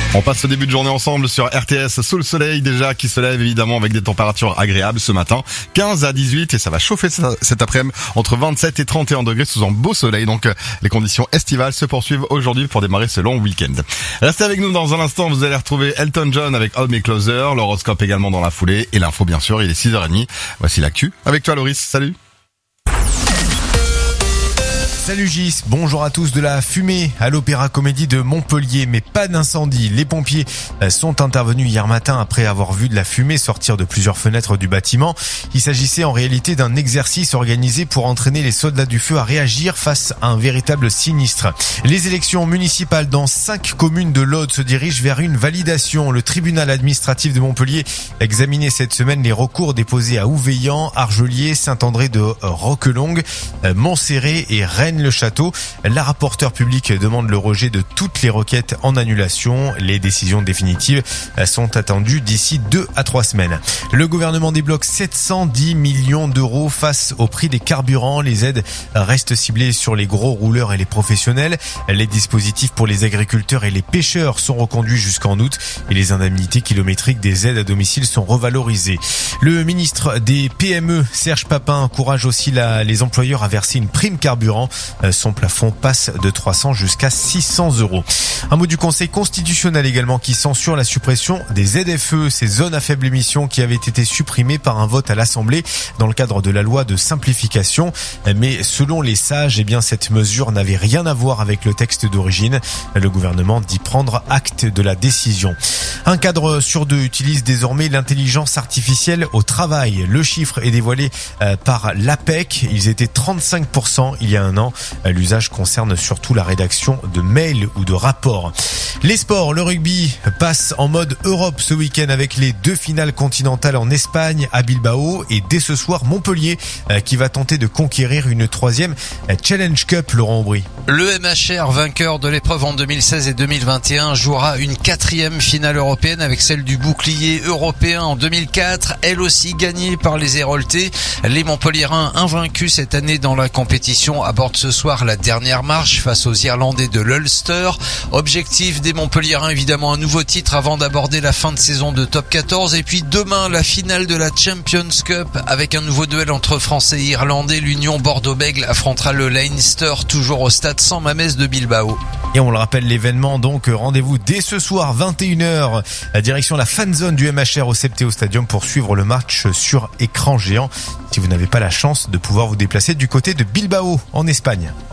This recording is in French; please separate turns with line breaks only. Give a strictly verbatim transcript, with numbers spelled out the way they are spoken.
On passe ce début de journée ensemble sur R T S sous le soleil déjà qui se lève évidemment avec des températures agréables ce matin. quinze à dix-huit et ça va chauffer cet après-midi entre vingt-sept et trente et un degrés sous un beau soleil. Donc les conditions estivales se poursuivent aujourd'hui pour démarrer ce long week-end. Restez avec nous dans un instant, vous allez retrouver Elton John avec Hold Me Closer, l'horoscope également dans la foulée et l'info bien sûr, il est six heures trente. Voici l'actu avec toi Loris, salut.
Salut Gis, bonjour à tous. De la fumée à l'Opéra Comédie de Montpellier, mais pas d'incendie. Les pompiers sont intervenus hier matin après avoir vu de la fumée sortir de plusieurs fenêtres du bâtiment. Il s'agissait en réalité d'un exercice organisé pour entraîner les soldats du feu à réagir face à un véritable sinistre. Les élections municipales dans cinq communes de l'Aude se dirigent vers une validation. Le tribunal administratif de Montpellier a examiné cette semaine les recours déposés à Ouveillan, Argelier, Saint-André de Roquelongue, Montserrat et Rennes le Château. La rapporteure publique demande le rejet de toutes les requêtes en annulation. Les décisions définitives sont attendues d'ici deux à trois semaines. Le gouvernement débloque sept cent dix millions d'euros face au prix des carburants. Les aides restent ciblées sur les gros rouleurs et les professionnels. Les dispositifs pour les agriculteurs et les pêcheurs sont reconduits jusqu'en août et les indemnités kilométriques des aides à domicile sont revalorisées. Le ministre des P M E, Serge Papin, encourage aussi la, les employeurs à verser une prime carburant. Son plafond passe de trois cents jusqu'à six cents euros. Un mot du Conseil constitutionnel également qui censure la suppression des Z F E, ces zones à faible émission qui avaient été supprimées par un vote à l'Assemblée dans le cadre de la loi de simplification. Mais selon les sages, eh bien, cette mesure n'avait rien à voir avec le texte d'origine. Le gouvernement dit prendre acte de la décision. Un cadre sur deux utilise désormais l'intelligence artificielle au travail. Le chiffre est dévoilé par l'APEC. Ils étaient trente-cinq pour cent il y a un an. L'usage concerne surtout la rédaction de mails ou de rapports. Les sports, le rugby passe en mode Europe ce week-end avec les deux finales continentales en Espagne à Bilbao et dès ce soir Montpellier qui va tenter de conquérir une troisième Challenge Cup, Laurent Aubry.
Le M H R, vainqueur de l'épreuve en deux mille seize et deux mille vingt et un, jouera une quatrième finale européenne avec celle du bouclier européen en deux mille quatre, elle aussi gagnée par les Héroltais. Les Montpelliérains invaincus cette année dans la compétition abordent ce soir la dernière marche face aux Irlandais de l'Ulster. Objectif des Montpelliérains, évidemment un nouveau titre avant d'aborder la fin de saison de top quatorze. Et puis demain, la finale de la Champions Cup avec un nouveau duel entre Français et Irlandais. L'Union Bordeaux-Bègles affrontera le Leinster, toujours au stade San Mamés de Bilbao.
Et on le rappelle, l'événement, donc rendez-vous dès ce soir, vingt et une heures, à direction la fan zone du M H R au Septéo Stadium pour suivre le match sur écran géant. Si vous n'avez pas la chance de pouvoir vous déplacer du côté de Bilbao, en Espagne.